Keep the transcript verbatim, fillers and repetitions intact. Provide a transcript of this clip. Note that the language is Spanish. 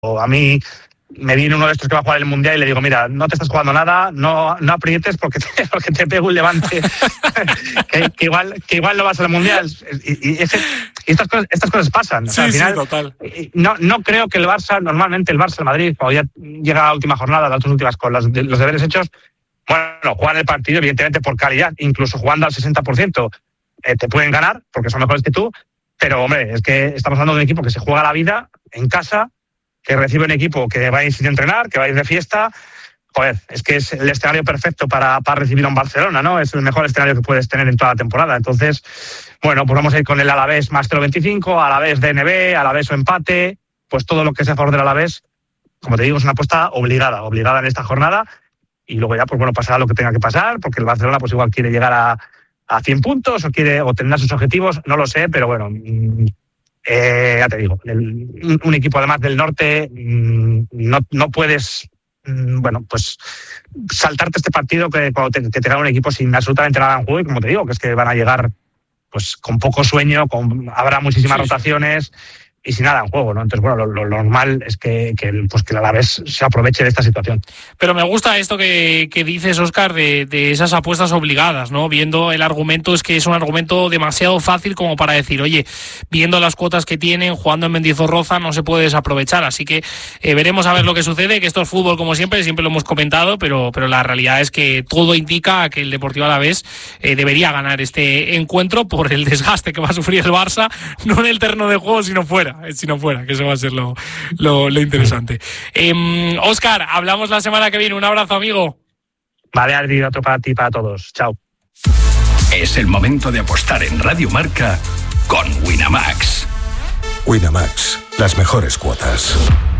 a mí me viene uno de estos que va a jugar el Mundial y le digo, mira, no te estás jugando nada, no, no aprietes porque te, porque te pego un levante que, que, igual, que igual no vas al Mundial. Y, y, ese, y estas, cosas, estas cosas pasan. Sí, o sea, al final, sí, total. No, no creo que el Barça, normalmente el Barça, el Madrid, cuando ya llega a la última jornada, las dos últimas, con las, los deberes hechos, bueno, juegan el partido, evidentemente, por calidad, incluso jugando al sesenta por ciento, eh, te pueden ganar porque son mejores que tú, pero, hombre, es que estamos hablando de un equipo que se juega la vida en casa, que recibe un equipo que va a ir sin entrenar, que va a ir de fiesta. Joder, es que es el escenario perfecto para, para recibir a un Barcelona, ¿no? Es el mejor escenario que puedes tener en toda la temporada. Entonces, bueno, pues vamos a ir con el Alavés más cero veinticinco, Alavés D N B, Alavés o empate, pues todo lo que sea a favor del Alavés, como te digo, es una apuesta obligada, obligada en esta jornada, y luego ya, pues bueno, pasará lo que tenga que pasar, porque el Barcelona pues igual quiere llegar a, a cien puntos o quiere o tendrá sus objetivos, no lo sé, pero bueno... Eh, ya te digo, el, un, un equipo además del norte, mmm, no, no puedes, mmm, bueno, pues saltarte este partido que cuando te, que te gana un equipo sin absolutamente nada en juego, y como te digo, que es que van a llegar pues con poco sueño, con, habrá muchísimas sí, rotaciones sí. y sin nada en juego, ¿no? Entonces, bueno, lo, lo normal es que, que, pues que el Alavés se aproveche de esta situación. Pero me gusta esto que, que dices, Óscar, de, de esas apuestas obligadas, ¿no? Viendo el argumento, es que es un argumento demasiado fácil como para decir, oye, viendo las cuotas que tienen, jugando en Mendizorroza, no se puede desaprovechar. Así que eh, veremos a ver lo que sucede, que esto es fútbol como siempre, siempre lo hemos comentado, pero, pero la realidad es que todo indica que el Deportivo Alavés eh, debería ganar este encuentro por el desgaste que va a sufrir el Barça, no en el terreno de juego, sino fuera. Si no fuera, que eso va a ser lo, lo, lo interesante. Eh, Óscar, hablamos la semana que viene. Un abrazo, amigo. Vale, Adri, otro para ti, para todos. Chao. Es el momento de apostar en Radio Marca con Winamax. Winamax, las mejores cuotas.